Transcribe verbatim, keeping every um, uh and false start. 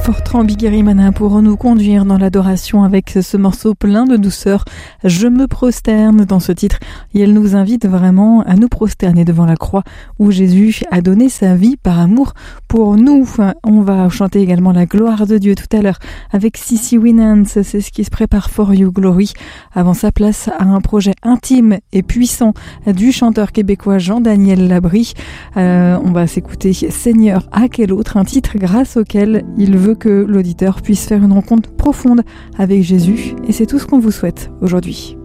Fortran Biguerimana pour nous conduire dans l'adoration avec ce morceau plein de douceur. Je me prosterne dans ce titre et elle nous invite vraiment à nous prosterner devant la croix où Jésus a donné sa vie par amour pour nous. On va chanter également la gloire de Dieu tout à l'heure avec Sissy Winans. C'est ce qui se prépare For You Glory. Avant sa place à un projet intime et puissant du chanteur québécois Jean-Daniel Labrie. Euh, on va s'écouter Seigneur à quel autre, un titre grâce auquel il veut que l'auditeur puisse faire une rencontre profonde avec Jésus et c'est tout ce qu'on vous souhaite aujourd'hui.